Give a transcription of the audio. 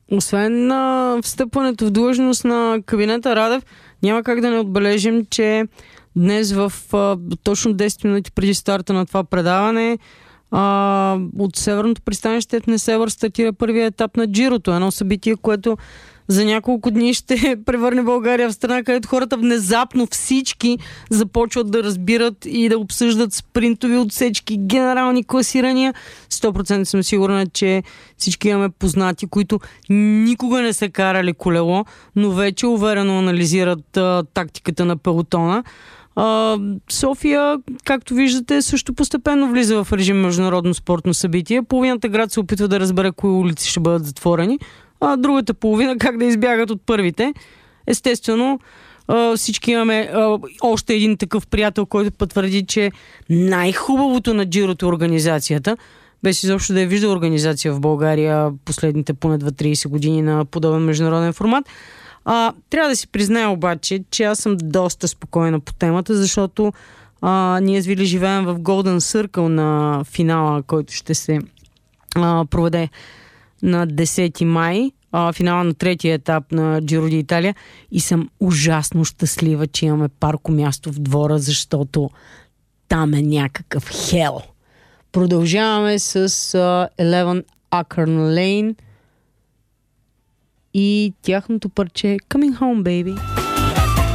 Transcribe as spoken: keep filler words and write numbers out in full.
Освен на встъпването в длъжност на кабинета Радев, няма как да не отбележим, че днес в а, точно десет минути преди старта на това предаване а, от Северното пристанище в Несебър стартира първия етап на Джирото. Едно събитие, което за няколко дни ще превърне България в страна, където хората внезапно всички започват да разбират и да обсъждат спринтови отсечки, генерални класирания. сто процента съм сигурна, че всички имаме познати, които никога не са карали колело, но вече уверено анализират а, тактиката на пелотона. А, София, както виждате, също постепенно влиза в режим международно спортно събитие. Половината град се опитва да разбере кои улици ще бъдат затворени, а другата половина как да избягат от първите. Естествено, всички имаме още един такъв приятел, който потвърди, че най-хубавото на Джирото е организацията. Без изобщо да е виждал организация в България последните поне двайсет-трийсет години на подобен международен формат. А, трябва да си призная обаче, че аз съм доста спокойна по темата, защото а, ние с Вили живеем в Golden Circle на финала, който ще се а, проведе на десети май, а, финала на третия етап на Джиро ди Италия, и съм ужасно щастлива, че имаме парко място в двора, защото там е някакъв хел. Продължаваме с uh, единайсет Acorn Lane и тяхното парче Coming Home, Baby.